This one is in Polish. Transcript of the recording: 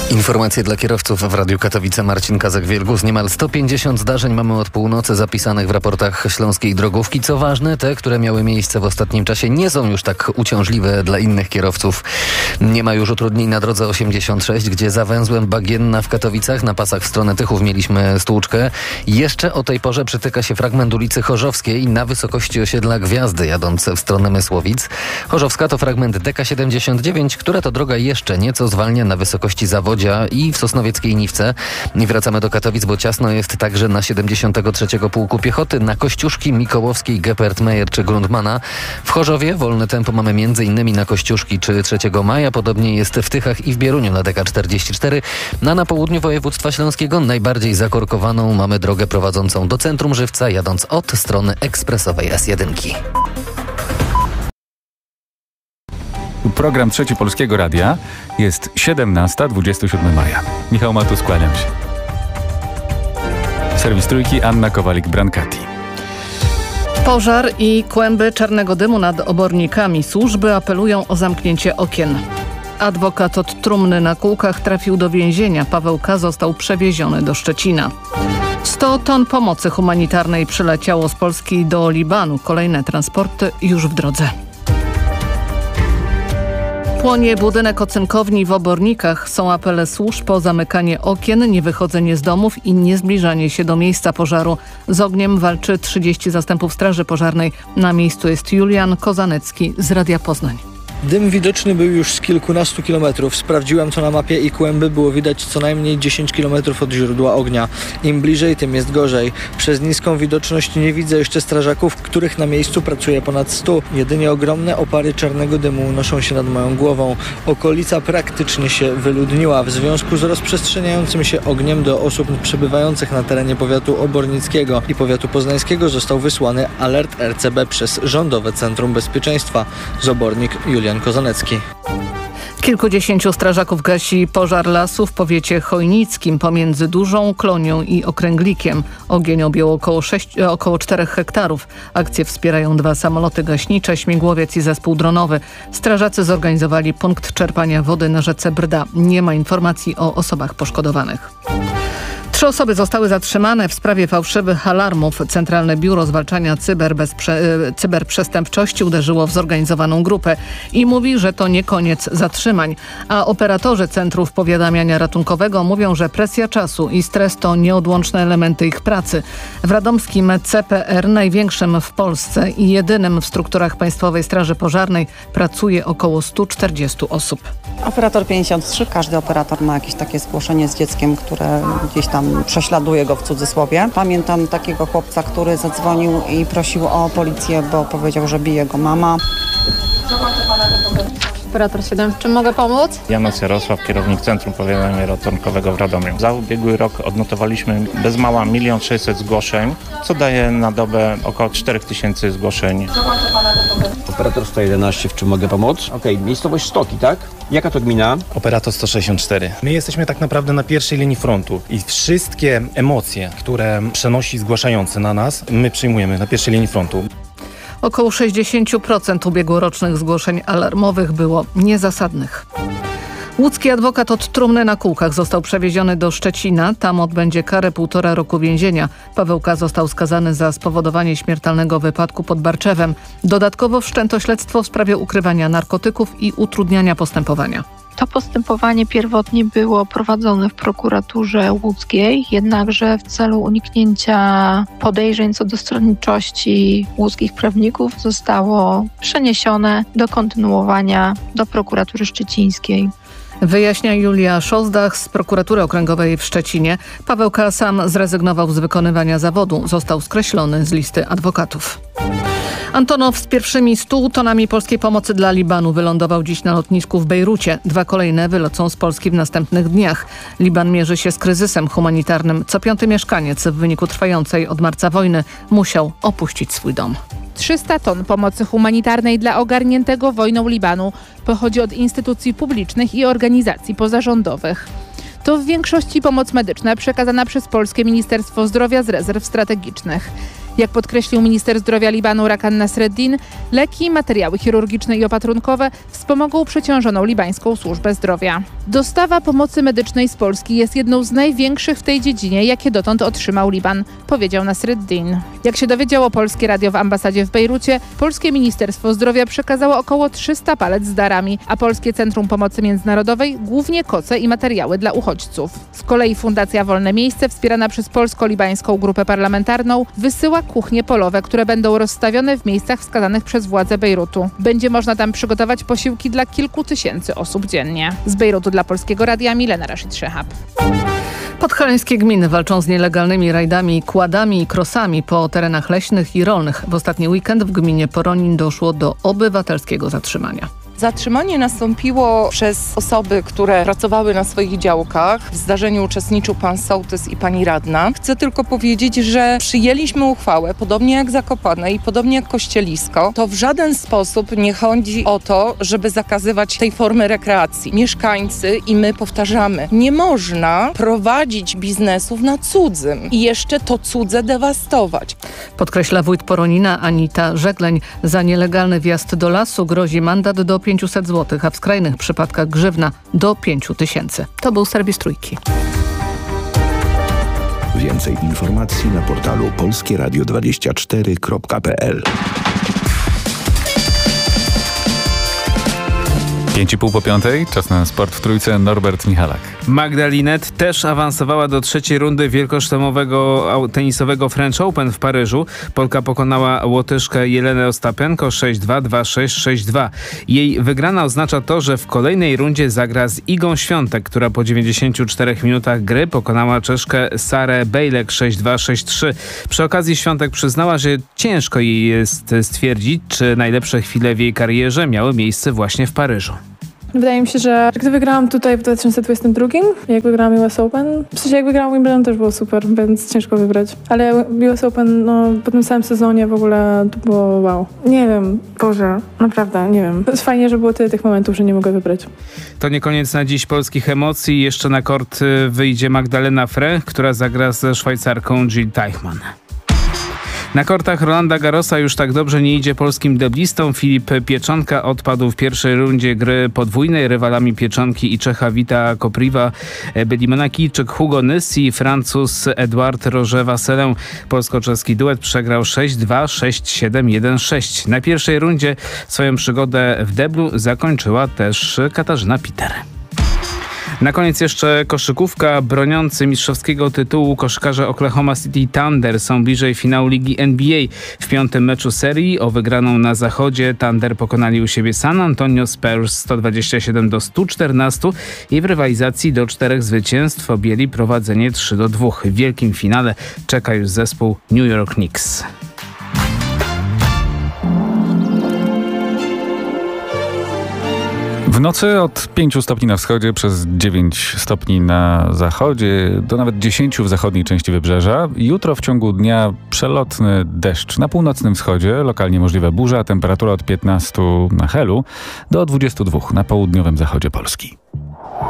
Informacje dla kierowców w Radiu Katowice. Marcin Kazak-Wielgus. Niemal 150 zdarzeń mamy od północy zapisanych w raportach Śląskiej Drogówki. Co ważne, te, które miały miejsce w ostatnim czasie, nie są już tak uciążliwe dla innych kierowców. Nie ma już utrudnień na drodze 86, gdzie za węzłem Bagienna w Katowicach na pasach w stronę Tychów mieliśmy stłuczkę. Jeszcze o tej porze przytyka się fragment ulicy Chorzowskiej na wysokości osiedla Gwiazdy, jadąc w stronę Mysłowic. Chorzowska to fragment DK79, która to droga jeszcze nieco zwalnia na wysokości Zawodzia i w Sosnowieckiej Niwce. I wracamy do Katowic, bo ciasno jest także na 73. Pułku Piechoty, na Kościuszki, Mikołowskiej, Geppert-Meyer czy Grundmana. W Chorzowie wolne tempo mamy m.in. na Kościuszki czy 3 Maja. Podobnie jest w Tychach i w Bieruniu na DK44. Na południu województwa śląskiego najbardziej zakorkowaną mamy drogę prowadzącą do centrum Żywca, jadąc od strony ekspresowej S1. Program Trzeci Polskiego Radia. Jest 17:27 maja. Michał Matus, kłaniam się. Serwis Trójki, Anna Kowalik-Brankati. Pożar i kłęby czarnego dymu nad obornikami. Służby apelują o zamknięcie okien. Adwokat od trumny na kółkach trafił do więzienia. Paweł K. został przewieziony do Szczecina. 100 ton pomocy humanitarnej przyleciało z Polski do Libanu. Kolejne transporty już w drodze. Płonie budynek ocynkowni w Obornikach. Są apele służb o zamykanie okien, niewychodzenie z domów i niezbliżanie się do miejsca pożaru. Z ogniem walczy 30 zastępów Straży Pożarnej. Na miejscu jest Julian Kozanecki z Radia Poznań. Dym widoczny był już z kilkunastu kilometrów. Sprawdziłem to na mapie i kłęby było widać co najmniej 10 kilometrów od źródła ognia. Im bliżej, tym jest gorzej. Przez niską widoczność nie widzę jeszcze strażaków, których na miejscu pracuje ponad 100. Jedynie ogromne opary czarnego dymu unoszą się nad moją głową. Okolica praktycznie się wyludniła. W związku z rozprzestrzeniającym się ogniem do osób przebywających na terenie powiatu obornickiego i powiatu poznańskiego został wysłany alert RCB przez Rządowe Centrum Bezpieczeństwa. Z Obornik Julian Kozanecki. Kilkudziesięciu strażaków gasi pożar lasu w powiecie chojnickim pomiędzy Dużą Klonią i Okręglikiem. Ogień objął około 4 hektarów. Akcję wspierają 2 samoloty gaśnicze, śmigłowiec i zespół dronowy. Strażacy zorganizowali punkt czerpania wody na rzece Brda. Nie ma informacji o osobach poszkodowanych. 3 osoby zostały zatrzymane w sprawie fałszywych alarmów. Centralne Biuro Zwalczania Cyberprzestępczości uderzyło w zorganizowaną grupę i mówi, że to nie koniec zatrzymań. A operatorzy centrów powiadamiania ratunkowego mówią, że presja czasu i stres to nieodłączne elementy ich pracy. W radomskim CPR, największym w Polsce i jedynym w strukturach Państwowej Straży Pożarnej, pracuje około 140 osób. Operator 53, każdy operator ma jakieś takie zgłoszenie z dzieckiem, które gdzieś tam prześladuje go w cudzysłowie. Pamiętam takiego chłopca, który zadzwonił i prosił o policję, bo powiedział, że bije go mama. Operator 7, w czym mogę pomóc? Janusz Jarosław, kierownik Centrum Powiadamiania Ratunkowego w Radomiu. Za ubiegły rok odnotowaliśmy bez mała 1 600 000 zgłoszeń, co daje na dobę około 4000 zgłoszeń. Operator 111, w czym mogę pomóc? Miejscowość Stoki, tak? Jaka to gmina? Operator 164. My jesteśmy tak naprawdę na pierwszej linii frontu i wszystkie emocje, które przenosi zgłaszający na nas, my przyjmujemy na pierwszej linii frontu. Około 60% ubiegłorocznych zgłoszeń alarmowych było niezasadnych. Łódzki adwokat od trumny na kółkach został przewieziony do Szczecina. Tam odbędzie karę 1,5 roku więzienia. Paweł K. został skazany za spowodowanie śmiertelnego wypadku pod Barczewem. Dodatkowo wszczęto śledztwo w sprawie ukrywania narkotyków i utrudniania postępowania. To postępowanie pierwotnie było prowadzone w prokuraturze łódzkiej, jednakże w celu uniknięcia podejrzeń co do stronniczości łódzkich prawników zostało przeniesione do kontynuowania do prokuratury szczecińskiej. Wyjaśnia Julia Szozdach z prokuratury okręgowej w Szczecinie. Paweł K. sam zrezygnował z wykonywania zawodu. Został skreślony z listy adwokatów. Antonow z pierwszymi 100 tonami polskiej pomocy dla Libanu wylądował dziś na lotnisku w Bejrucie. 2 kolejne wylecą z Polski w następnych dniach. Liban mierzy się z kryzysem humanitarnym. Co 5. mieszkaniec w wyniku trwającej od marca wojny musiał opuścić swój dom. 300 ton pomocy humanitarnej dla ogarniętego wojną Libanu pochodzi od instytucji publicznych i organizacji pozarządowych. To w większości pomoc medyczna przekazana przez Polskie Ministerstwo Zdrowia z rezerw strategicznych. Jak podkreślił minister zdrowia Libanu Rakan Nasreddin, leki, materiały chirurgiczne i opatrunkowe wspomogą przeciążoną libańską służbę zdrowia. Dostawa pomocy medycznej z Polski jest jedną z największych w tej dziedzinie, jakie dotąd otrzymał Liban, powiedział Nasreddin. Jak się dowiedziało Polskie Radio w ambasadzie w Bejrucie, Polskie Ministerstwo Zdrowia przekazało około 300 palet z darami, a Polskie Centrum Pomocy Międzynarodowej głównie koce i materiały dla uchodźców. Z kolei Fundacja Wolne Miejsce, wspierana przez Polsko-Libańską Grupę Parlamentarną, wysyła kuchnie polowe, które będą rozstawione w miejscach wskazanych przez władze Bejrutu. Będzie można tam przygotować posiłki dla kilku tysięcy osób dziennie. Z Bejrutu dla Polskiego Radia Milena Rashid Szehab. Podhalańskie gminy walczą z nielegalnymi rajdami, kładami i krosami po terenach leśnych i rolnych. W ostatni weekend w gminie Poronin doszło do obywatelskiego zatrzymania. Zatrzymanie nastąpiło przez osoby, które pracowały na swoich działkach. W zdarzeniu uczestniczył pan sołtys i pani radna. Chcę tylko powiedzieć, że przyjęliśmy uchwałę, podobnie jak Zakopane i podobnie jak Kościelisko. To w żaden sposób nie chodzi o to, żeby zakazywać tej formy rekreacji. Mieszkańcy i my powtarzamy, nie można prowadzić biznesów na cudzym i jeszcze to cudze dewastować. Podkreśla wójt Poronina Anita Żegleń. Za nielegalny wjazd do lasu grozi mandat do 500 zł, a w skrajnych przypadkach grzywna do 5000. To był serwis Trójki. Więcej informacji na portalu polskieradio24.pl. 5:30 po 5:00, czas na sport w Trójce. Norbert Michalak. Magda Linette też awansowała do trzeciej rundy wielkoszlemowego tenisowego French Open w Paryżu. Polka pokonała Łotyszkę Jelenę Ostapenko 6-2, 2-6, 6-2. Jej wygrana oznacza to, że w kolejnej rundzie zagra z Igą Świątek, która po 94 minutach gry pokonała Czeszkę Sarę Bejlek 6-2, 6-3. Przy okazji Świątek przyznała, że ciężko jej jest stwierdzić, czy najlepsze chwile w jej karierze miały miejsce właśnie w Paryżu. Wydaje mi się, że gdy wygrałam tutaj w 2022, jak wygrałam US Open, w sensie jak wygrałam Wimbledon też było super, więc ciężko wybrać. Ale US Open, po tym samym sezonie w ogóle to było wow. Nie wiem, Boże, naprawdę, nie wiem. To jest fajnie, że było tyle tych momentów, że nie mogę wybrać. To nie koniec na dziś polskich emocji. Jeszcze na kort wyjdzie Magdalena Frey, która zagra ze Szwajcarką Jill Teichmann. Na kortach Rolanda Garrosa już tak dobrze nie idzie polskim deblistom. Filip Pieczonka odpadł w pierwszej rundzie gry podwójnej. Rywalami Pieczonki i Czecha Vita Kopriva byli Monakijczyk Hugo Nys i Francuz Edouard Roger-Vasselin. Polsko-czeski duet przegrał 6-2, 6-7, 1-6. Na pierwszej rundzie swoją przygodę w deblu zakończyła też Katarzyna Peter. Na koniec jeszcze koszykówka. Broniący mistrzowskiego tytułu koszykarze Oklahoma City Thunder są bliżej finału ligi NBA. W piątym meczu serii o wygraną na zachodzie Thunder pokonali u siebie San Antonio Spurs 127-114 i w rywalizacji do 4 zwycięstw objęli prowadzenie 3-2. W wielkim finale czeka już zespół New York Knicks. W nocy od 5 stopni na wschodzie, przez 9 stopni na zachodzie, do nawet 10 w zachodniej części wybrzeża. Jutro w ciągu dnia przelotny deszcz na północnym wschodzie, lokalnie możliwa burza, temperatura od 15 na Helu do 22 na południowym zachodzie Polski.